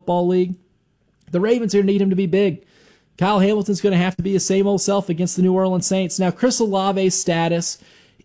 Football League. The Ravens are going to need him to be big. Kyle Hamilton's going to have to be his same old self against the New Orleans Saints. Now, Chris Olave's status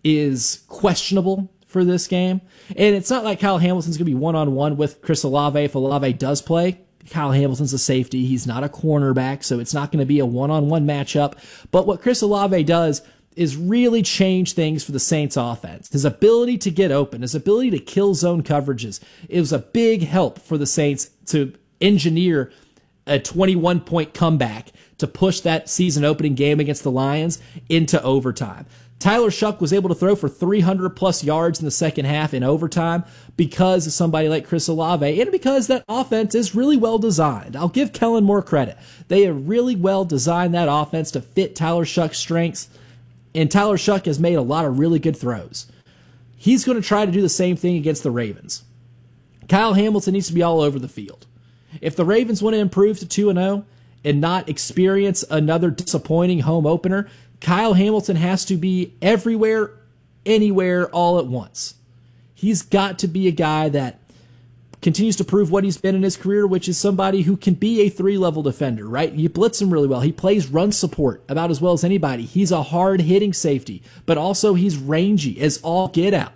is questionable for this game. And it's not like Kyle Hamilton's going to be one-on-one with Chris Olave if Olave does play. Kyle Hamilton's a safety. He's not a cornerback, so it's not going to be a one-on-one matchup. But what Chris Olave does is really change things for the Saints offense. His ability to get open, his ability to kill zone coverages, it was a big help for the Saints to engineer a 21-point comeback to push that season opening game against the Lions into overtime. Tyler Shuck was able to throw for 300-plus yards in the second half in overtime because of somebody like Chris Olave and because that offense is really well designed. I'll give Kellen Moore credit. They have really well designed that offense to fit Tyler Shuck's strengths, and Tyler Shuck has made a lot of really good throws. He's going to try to do the same thing against the Ravens. Kyle Hamilton needs to be all over the field. If the Ravens want to improve to 2-0 and not experience another disappointing home opener, Kyle Hamilton has to be everywhere, anywhere, all at once. He's got to be a guy that continues to prove what he's been in his career, which is somebody who can be a 3-level defender, right? You blitz him really well. He plays run support about as well as anybody. He's a hard-hitting safety, but also he's rangy as all get out.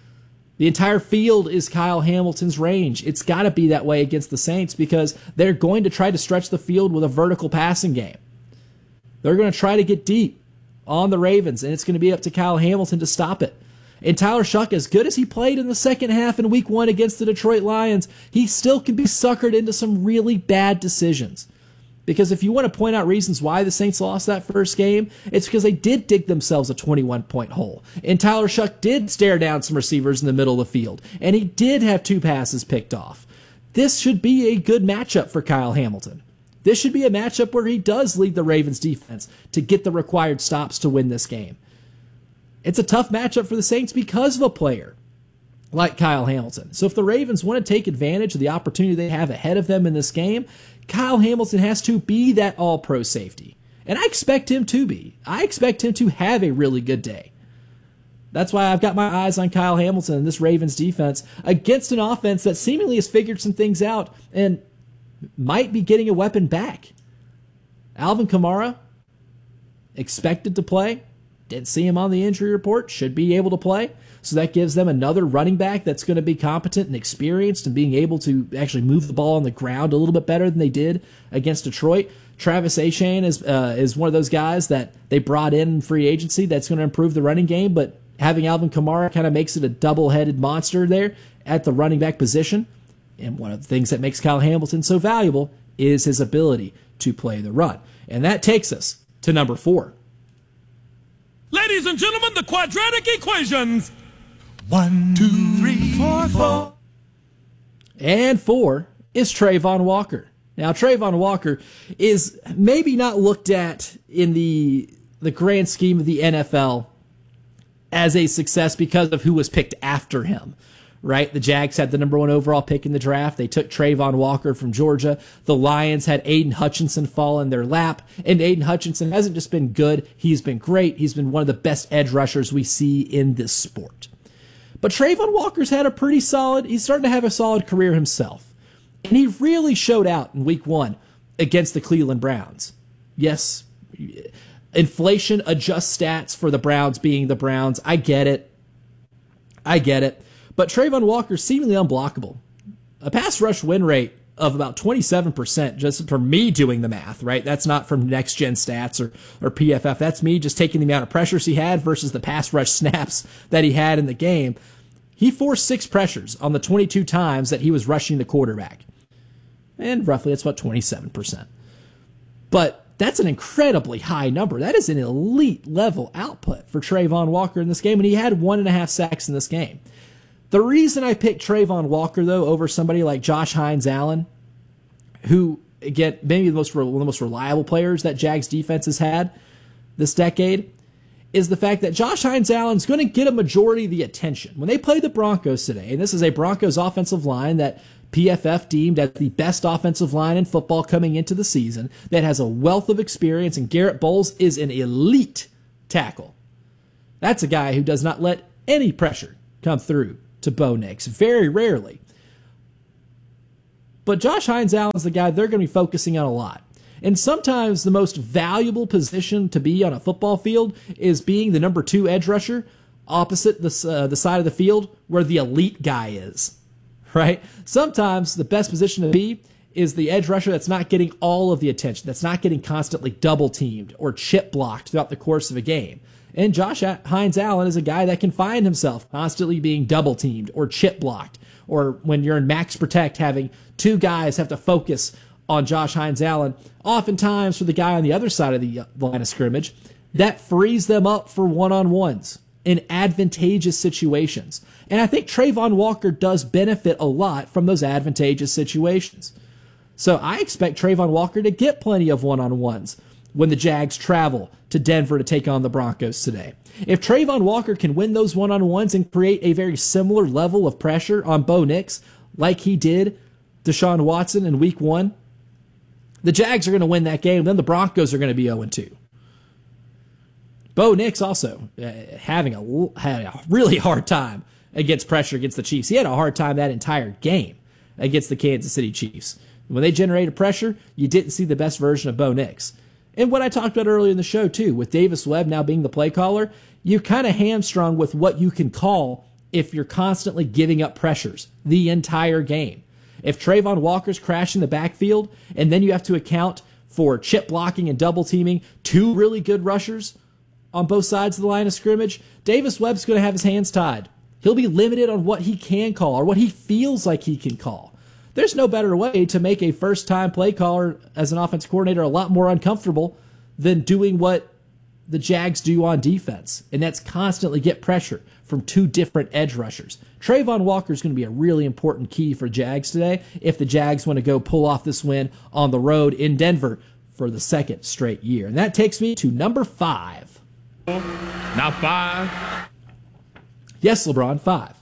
The entire field is Kyle Hamilton's range. It's got to be that way against the Saints because they're going to try to stretch the field with a vertical passing game. They're going to try to get deep on the Ravens, and it's going to be up to Kyle Hamilton to stop it. And Tyler Shuck, as good as he played in the second half in Week 1 against the Detroit Lions, he still can be suckered into some really bad decisions. Because if you want to point out reasons why the Saints lost that first game, it's because they did dig themselves a 21-point hole. And Tyler Shuck did stare down some receivers in the middle of the field. And he did have 2 passes picked off. This should be a good matchup for Kyle Hamilton. This should be a matchup where he does lead the Ravens defense to get the required stops to win this game. It's a tough matchup for the Saints because of a player like Kyle Hamilton. So if the Ravens want to take advantage of the opportunity they have ahead of them in this game, Kyle Hamilton has to be that all-pro safety. And I expect him to be. I expect him to have a really good day. That's why I've got my eyes on Kyle Hamilton and this Ravens defense against an offense that seemingly has figured some things out and might be getting a weapon back. Alvin Kamara, expected to play. Didn't see him on the injury report. Should be able to play. So that gives them another running back that's going to be competent and experienced and being able to actually move the ball on the ground a little bit better than they did against Detroit. Travis Etienne is one of those guys that they brought in free agency that's going to improve the running game, but having Alvin Kamara kind of makes it a double-headed monster there at the running back position. And one of the things that makes Kyle Hamilton so valuable is his ability to play the run. And that takes us to number 4. Ladies and gentlemen, the quadratic equations. 1, 2, 3, 4, 4. And 4 is Trayvon Walker. Now, Trayvon Walker is maybe not looked at in the grand scheme of the NFL as a success because of who was picked after him. Right? The Jags had the number 1 overall pick in the draft. They took Trayvon Walker from Georgia. The Lions had Aiden Hutchinson fall in their lap. And Aiden Hutchinson hasn't just been good. He's been great. He's been one of the best edge rushers we see in this sport. But Trayvon Walker's had a pretty solid, he's starting to have a solid career himself. And he really showed out in Week 1 against the Cleveland Browns. Yes, inflation adjusts stats for the Browns being the Browns. I get it. But Trayvon Walker's seemingly unblockable. A pass rush win rate of about 27%, just for me doing the math, right? That's not from Next Gen Stats or PFF. That's me just taking the amount of pressures he had versus the pass rush snaps that he had in the game. He forced 6 pressures on the 22 times that he was rushing the quarterback. And roughly that's about 27%. But that's an incredibly high number. That is an elite level output for Trayvon Walker in this game, and he had 1.5 sacks in this game. The reason I picked Trayvon Walker, though, over somebody like Josh Hines-Allen, who, again, maybe one of the most reliable players that Jags defense has had this decade, is the fact that Josh Hines-Allen's going to get a majority of the attention. When they play the Broncos today, and this is a Broncos offensive line that PFF deemed as the best offensive line in football coming into the season, that has a wealth of experience, and Garrett Bowles is an elite tackle. That's a guy who does not let any pressure come through to Bo Nix, very rarely. But Josh Hines Allen's the guy they're going to be focusing on a lot. And sometimes the most valuable position to be on a football field is being the number 2 edge rusher opposite the side of the field where the elite guy is, right? Sometimes the best position to be is the edge rusher that's not getting all of the attention, that's not getting constantly double teamed or chip blocked throughout the course of a game. And Josh Hines Allen is a guy that can find himself constantly being double teamed or chip blocked, or when you're in max protect, having 2 guys have to focus on Josh Hines Allen. Oftentimes for the guy on the other side of the line of scrimmage, that frees them up for one-on-ones in advantageous situations. And I think Travon Walker does benefit a lot from those advantageous situations. So I expect Travon Walker to get plenty of one-on-ones when the Jags travel to Denver to take on the Broncos today. If Travon Walker can win those one-on-ones and create a very similar level of pressure on Bo Nix like he did Deshaun Watson in week 1, the Jags are going to win that game. Then the Broncos are going to be 0-2. Bo Nix also had a really hard time against pressure against the Chiefs. He had a hard time that entire game against the Kansas City Chiefs. When they generated pressure, you didn't see the best version of Bo Nix. And what I talked about earlier in the show, too, with Davis Webb now being the play caller, you're kind of hamstrung with what you can call if you're constantly giving up pressures the entire game. If Travon Walker's crashing the backfield, and then you have to account for chip blocking and double teaming 2 really good rushers on both sides of the line of scrimmage, Davis Webb's going to have his hands tied. He'll be limited on what he can call or what he feels like he can call. There's no better way to make a first-time play caller as an offense coordinator a lot more uncomfortable than doing what the Jags do on defense, and that's constantly get pressure from 2 different edge rushers. Travon Walker is going to be a really important key for Jags today if the Jags want to go pull off this win on the road in Denver for the 2nd straight year. And that takes me to number 5. Now 5. Yes, LeBron,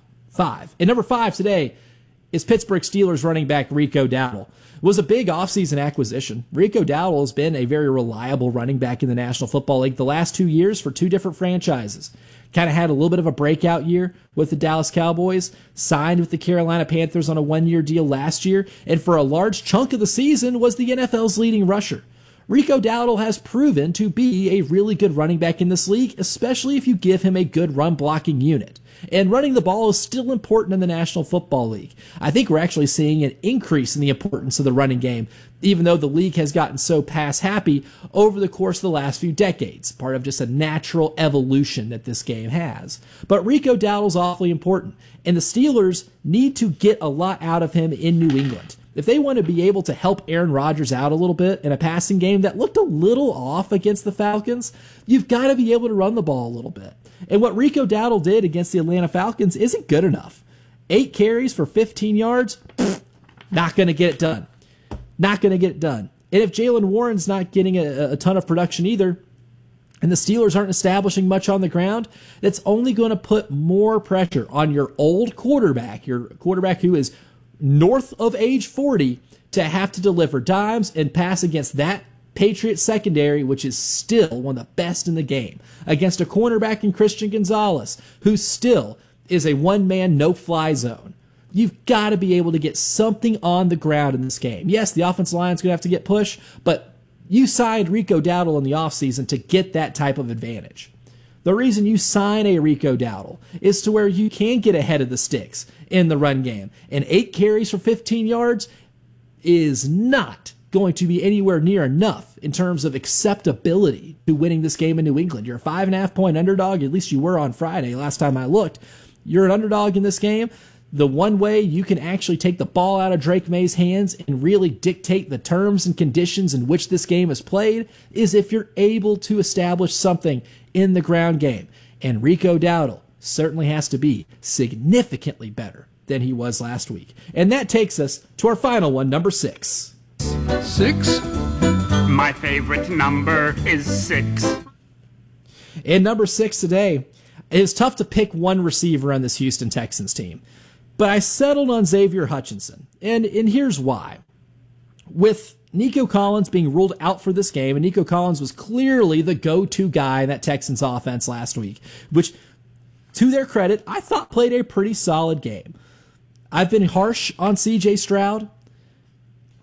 5. And number 5 today is Pittsburgh Steelers running back Rico Dowdle. It was a big offseason acquisition. Rico Dowdle has been a very reliable running back in the National Football League the last 2 years for 2 different franchises. Kind of had a little bit of a breakout year with the Dallas Cowboys, signed with the Carolina Panthers on a 1-year deal last year, and for a large chunk of the season was the NFL's leading rusher. Rico Dowdle has proven to be a really good running back in this league, especially if you give him a good run-blocking unit. And running the ball is still important in the National Football League. I think we're actually seeing an increase in the importance of the running game, even though the league has gotten so pass-happy over the course of the last few decades, part of just a natural evolution that this game has. But Rico Dowdle's awfully important, and the Steelers need to get a lot out of him in New England. If they want to be able to help Aaron Rodgers out a little bit in a passing game that looked a little off against the Falcons, you've got to be able to run the ball a little bit. And what Rico Dowdle did against the Atlanta Falcons isn't good enough. 8 carries for 15 yards, not going to get it done. Not going to get it done. And if Jaylen Warren's not getting a ton of production either, and the Steelers aren't establishing much on the ground, that's only going to put more pressure on your old quarterback, your quarterback who is north of age 40, to have to deliver dimes and pass against that Patriots secondary, which is still one of the best in the game, against a cornerback in Christian Gonzalez, who still is a one-man no-fly zone. You've got to be able to get something on the ground in this game. Yes, the offensive line's going to have to get push, but you signed Rico Dowdle in the offseason to get that type of advantage. The reason you sign a Rico Dowdle is to where you can get ahead of the sticks in the run game. And 8 carries for 15 yards is not going to be anywhere near enough in terms of acceptability to winning this game in New England. You're a 5.5-point underdog, at least you were on Friday last time I looked. You're an underdog in this game. The one way you can actually take the ball out of Drake May's hands and really dictate the terms and conditions in which this game is played is if you're able to establish something in the ground game. And Rico Dowdle certainly has to be significantly better than he was last week. And that takes us to our final one, number 6. 6? My favorite number is 6. And number 6 today, it is tough to pick one receiver on this Houston Texans team. But I settled on Xavier Hutchinson. And here's why. With Nico Collins being ruled out for this game, and Nico Collins was clearly the go-to guy in that Texans offense last week, which, to their credit, I thought played a pretty solid game. I've been harsh on C.J. Stroud.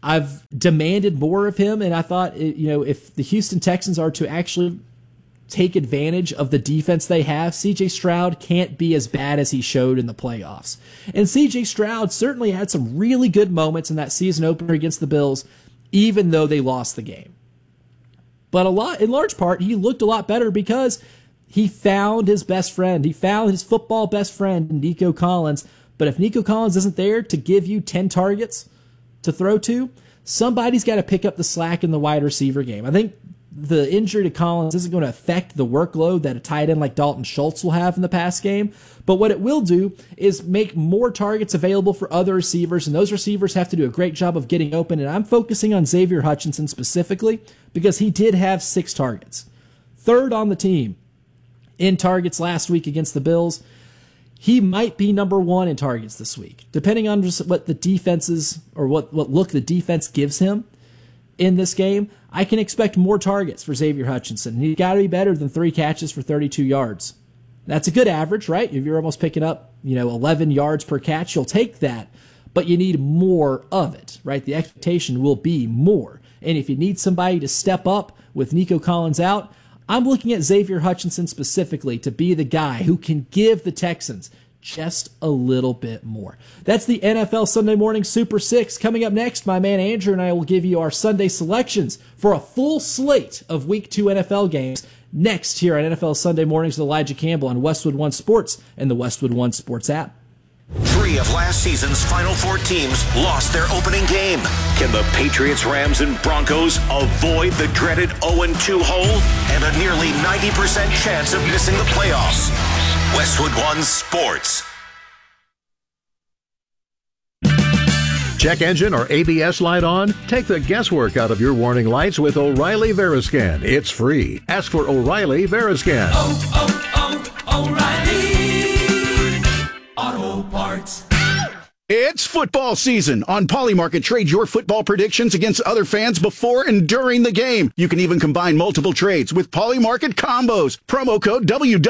I've demanded more of him, and I thought, if the Houston Texans are to actually take advantage of the defense they have, CJ Stroud can't be as bad as he showed in the playoffs. And CJ Stroud certainly had some really good moments in that season opener against the Bills, even though they lost the game. But in large part, he looked a lot better because he found his best friend. He found his football best friend, Nico Collins. But if Nico Collins isn't there to give you 10 targets to throw to, somebody's got to pick up the slack in the wide receiver game. I think the injury to Collins isn't going to affect the workload that a tight end like Dalton Schultz will have in the pass game. But what it will do is make more targets available for other receivers, and those receivers have to do a great job of getting open. And I'm focusing on Xavier Hutchinson specifically because he did have 6 targets. Third on the team in targets last week against the Bills. He might be number 1 in targets this week, depending on just what the defenses or what look the defense gives him in this game. I can expect more targets for Xavier Hutchinson. He's got to be better than 3 catches for 32 yards. That's a good average, right? If you're almost picking up, 11 yards per catch, you'll take that, but you need more of it, right? The expectation will be more. And if you need somebody to step up with Nico Collins out, I'm looking at Xavier Hutchinson specifically to be the guy who can give the Texans just a little bit more. That's the NFL Sunday Morning Super 6. Coming up next, my man Andrew and I will give you our Sunday selections for a full slate of Week 2 NFL games next here on NFL Sunday Mornings with Elijah Campbell on Westwood One Sports and the Westwood One Sports app. 3 of last season's Final 4 teams lost their opening game. Can the Patriots, Rams, and Broncos avoid the dreaded 0-2 hole and a nearly 90% chance of missing the playoffs? Westwood One Sports. Check engine or ABS light on? Take the guesswork out of your warning lights with O'Reilly Veriscan. It's free. Ask for O'Reilly Veriscan. O'Reilly Auto Parts. It's football season. On Polymarket, trade your football predictions against other fans before and during the game. You can even combine multiple trades with Polymarket combos. Promo code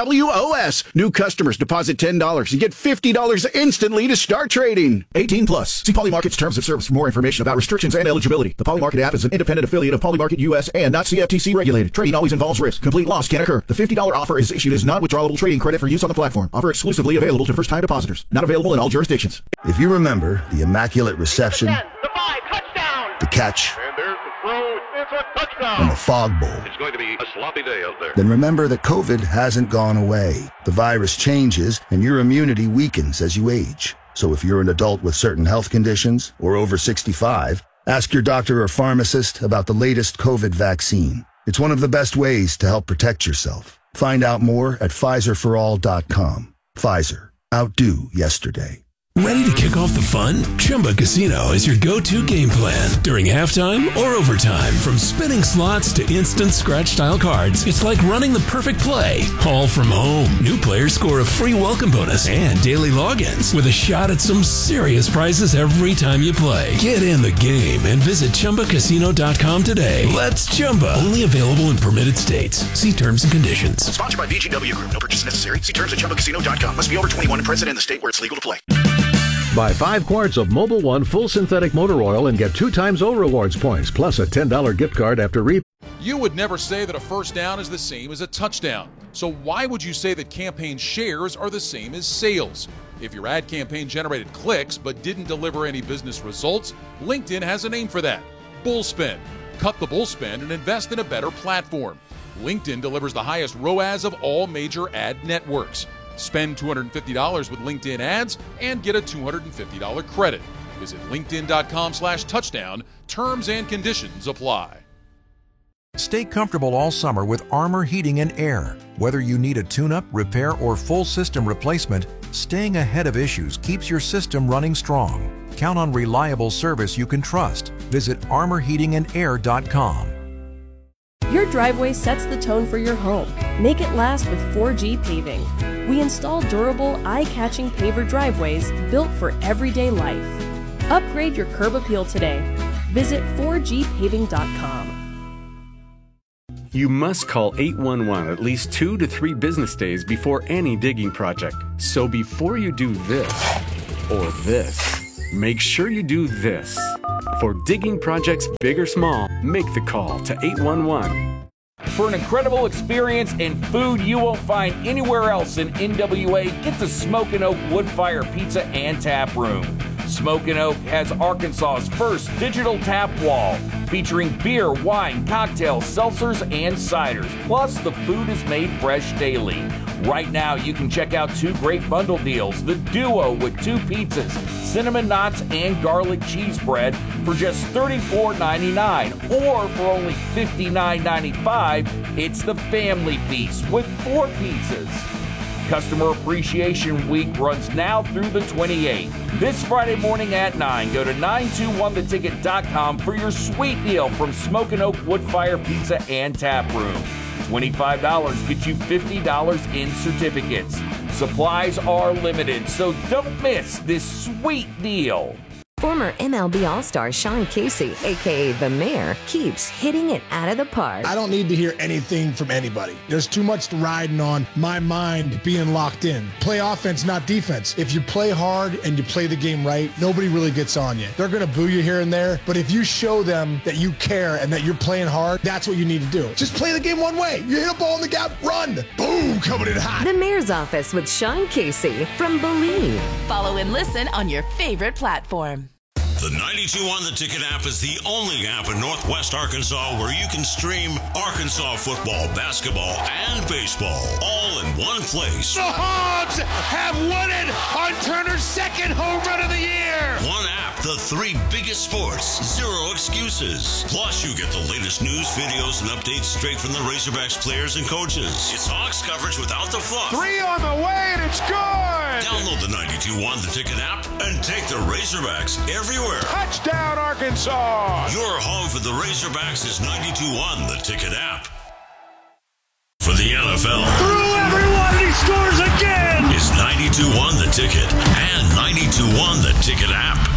WWOS. New customers deposit $10 and get $50 instantly to start trading. 18 plus. See Polymarket's terms of service for more information about restrictions and eligibility. The Polymarket app is an independent affiliate of Polymarket US and not CFTC regulated. Trading always involves risk. Complete loss can occur. The $50 offer is issued as non-withdrawable trading credit for use on the platform. Offer exclusively available to first-time depositors. Not available in all jurisdictions. If you remember the immaculate reception, 10, the 5, touchdown! the catch, And there's the throw, it's a touchdown! and the fog bowl, It's going to be a sloppy day out there. then remember that COVID hasn't gone away. The virus changes and your immunity weakens as you age. So if you're an adult with certain health conditions or over 65, ask your doctor or pharmacist about the latest COVID vaccine. It's one of the best ways to help protect yourself. Find out more at PfizerForAll.com. Pfizer. Outdo yesterday. Ready to kick off the fun? Chumba Casino is your go-to game plan. During halftime or overtime, from spinning slots to instant scratch-style cards, it's like running the perfect play, all from home. New players score a free welcome bonus and daily logins with a shot at some serious prizes every time you play. Get in the game and visit ChumbaCasino.com today. Let's Chumba. Only available in permitted states. See terms and conditions. Sponsored by VGW Group. No purchase necessary. See terms at ChumbaCasino.com. Must be over 21 and present in the state where it's legal to play. Buy 5 quarts of Mobil 1 full synthetic motor oil and get 2 times O Rewards points, plus a $10 gift card after You would never say that a first down is the same as a touchdown. So why would you say that campaign shares are the same as sales? If your ad campaign generated clicks but didn't deliver any business results, LinkedIn has a name for that: Bullspend. Cut the bullspend and invest in a better platform. LinkedIn delivers the highest ROAS of all major ad networks. Spend $250 with LinkedIn ads and get a $250 credit. Visit linkedin.com/touchdown. Terms and conditions apply. Stay comfortable all summer with Armor Heating and Air. Whether you need a tune-up, repair, or full system replacement, staying ahead of issues keeps your system running strong. Count on reliable service you can trust. Visit armorheatingandair.com. Your driveway sets the tone for your home. Make it last with 4G Paving. We install durable, eye-catching paver driveways built for everyday life. Upgrade your curb appeal today. Visit 4gpaving.com. You must call 811 at least 2 to 3 business days before any digging project. So before you do this or this, make sure you do this. For digging projects big or small, make the call to 811. For an incredible experience and food you won't find anywhere else in NWA, get to Smokin' Oak Woodfire Pizza and Tap Room. Smokin' Oak has Arkansas's first digital tap wall, featuring beer, wine, cocktails, seltzers, and ciders. Plus, the food is made fresh daily. Right now, you can check out 2 great bundle deals. The Duo with 2 pizzas, cinnamon knots, and garlic cheese bread for just $34.99. Or for only $59.95, it's the Family Piece with 4 pizzas. Customer Appreciation Week runs now through the 28th. This Friday morning at 9, go to 921theticket.com for your sweet deal from Smokin' Oak Woodfire Pizza and Tap Room. $25 gets you $50 in certificates. Supplies are limited, so don't miss this sweet deal. Former MLB All-Star Sean Casey, a.k.a. The Mayor, keeps hitting it out of the park. I don't need to hear anything from anybody. There's too much riding on my mind being locked in. Play offense, not defense. If you play hard and you play the game right, nobody really gets on you. They're going to boo you here and there, but if you show them that you care and that you're playing hard, that's what you need to do. Just play the game one way. You hit a ball in the gap, run. Boom, coming in hot. The Mayor's Office with Sean Casey from Believe. Follow and listen on your favorite platform. The 92.1 The Ticket app is the only app in Northwest Arkansas where you can stream Arkansas football, basketball, and baseball all in one place. The Hogs have won it on Turner's second home run of the year. One app, the 3 biggest sports, 0 excuses. Plus, you get the latest news, videos, and updates straight from the Razorbacks players and coaches. It's Hogs coverage without the fluff. 3 on the way, and it's good. Download the 92.1 The Ticket app and take the Razorbacks everywhere. Touchdown, Arkansas! Your home for the Razorbacks is 92.1 The Ticket app. For the NFL, through everyone, he scores again! It's 92.1 The Ticket and 92.1 The Ticket app.